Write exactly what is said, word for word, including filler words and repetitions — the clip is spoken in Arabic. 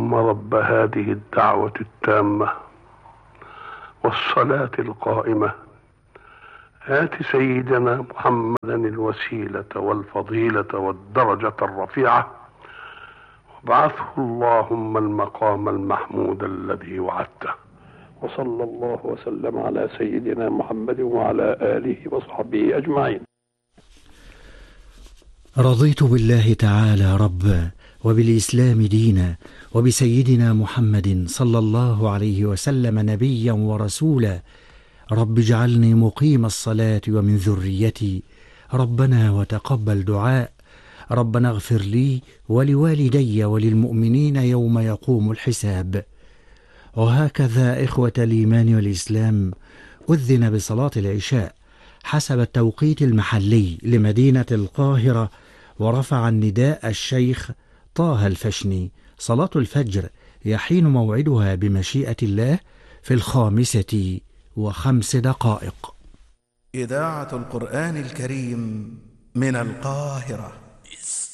اللهم رب هذه الدعوة التامة والصلاة القائمة آت سيدنا محمدا الوسيلة والفضيلة والدرجة الرفيعة وابعثه اللهم المقام المحمود الذي وعدته. وصلى الله وسلم على سيدنا محمد وعلى آله وصحبه أجمعين. رضيت بالله تعالى ربا وبالإسلام دينا وبسيدنا محمد صلى الله عليه وسلم نبيا ورسولا. رب اجعلني مقيم الصلاة ومن ذريتي، ربنا وتقبل دعاء، ربنا اغفر لي ولوالدي وللمؤمنين يوم يقوم الحساب. وهكذا إخوة الإيمان والإسلام أذن بصلاة العشاء حسب التوقيت المحلي لمدينة القاهرة، ورفع النداء الشيخ طه الفشني. صلاة الفجر يحين موعدها بمشيئة الله في الخامسة وخمس دقائق. إذاعة القرآن الكريم من القاهرة.